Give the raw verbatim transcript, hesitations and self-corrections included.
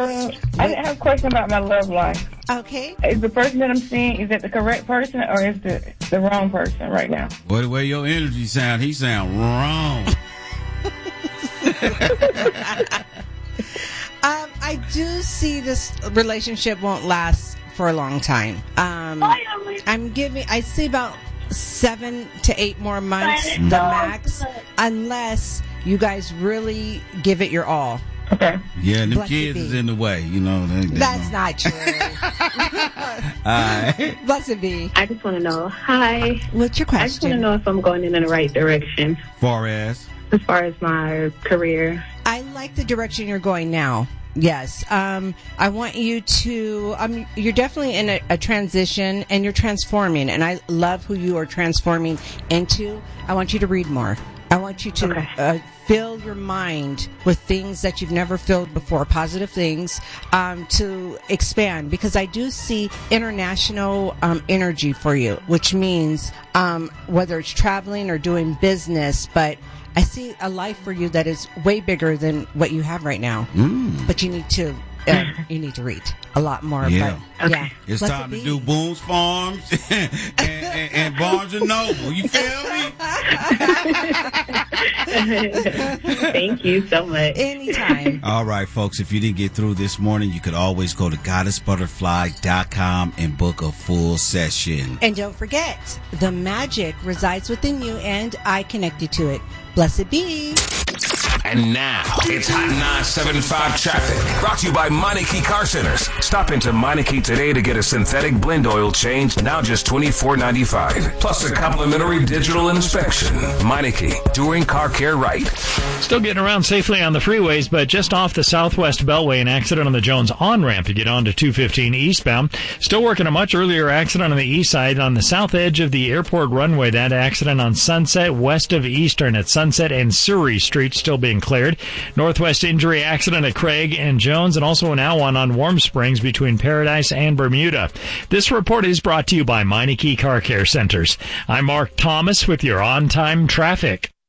Uh, I have a question about my love life. Okay. Is the person that I'm seeing, is that the correct person or is the the wrong person right now? Boy, the way your energy sound, he sound wrong. um, I do see this relationship won't last for a long time. Um, I'm giving, I see about seven to eight more months, the max, unless you guys really give it your all. Okay. Yeah, and them Blessed kids be. is in the way, you know. They, they That's don't. not true. All right. Blessed be. I just want to know, hi. What's your I just want to question? know if I'm going in the right direction Far as. as far as my career. I like the direction you're going now. Yes. Um, I want you to, um, you're definitely in a, a transition and you're transforming, and I love who you are transforming into. I want you to read more. I want you to Okay. uh, fill your mind with things that you've never filled before, positive things, um, to expand, because I do see international um, energy for you, which means um, whether it's traveling or doing business, but I see a life for you that is way bigger than what you have right now. Mm. But you need to uh, you need to read a lot more. Yeah. But, yeah. It's Blessed time to be. do Boone's Farms and, and, and Barnes and Noble. You feel me? Thank you so much. Anytime. All right, folks, if you didn't get through this morning, you could always go to goddess butterfly dot com and book a full session. And don't forget, the magic resides within you, and I connected to it. Blessed be. And now, it's Hot nine seventy-five Traffic. Brought to you by Meineke Car Centers. Stop into Meineke today to get a synthetic blend oil change, now just twenty-four ninety-five. Plus a complimentary digital inspection. Meineke, doing car care right. Still getting around safely on the freeways, but just off the Southwest Beltway, an accident on the Jones on-ramp to get on to two fifteen eastbound. Still working a much earlier accident on the east side on the south edge of the airport runway. That accident on Sunset west of Eastern at Sunset and Surrey Street still being cleared. Northwest injury accident at Craig and Jones, and also now one on Warm Springs between Paradise and Bermuda. This report is brought to you by Meineke Car Care Centers. I'm Mark Thomas with your on-time traffic.